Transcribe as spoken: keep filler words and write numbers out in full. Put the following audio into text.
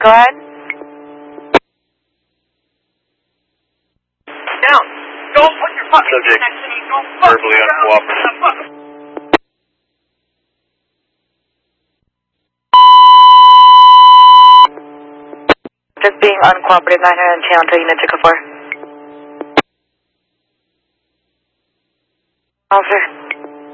Go ahead. Down. Don't put your fucking Subject next to me. Don't fuck verbally uncooperative. Just being uncooperative, nine hundred channel to unit two four. Officer.